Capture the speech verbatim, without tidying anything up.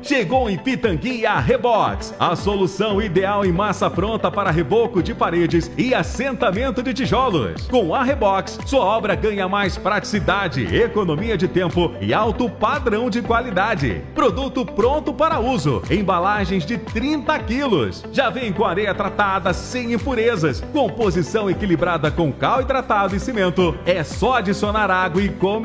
Chegou em Pitangui a Rebox, a solução ideal em massa pronta para reboco de paredes e assentamento de tijolos. Com a Rebox, sua obra ganha mais praticidade, economia de tempo e alto padrão de qualidade. Produto pronto para uso, embalagens de trinta quilos. Já vem com areia tratada sem impurezas, composição equilibrada com cal hidratado e cimento. É só adicionar água e comer.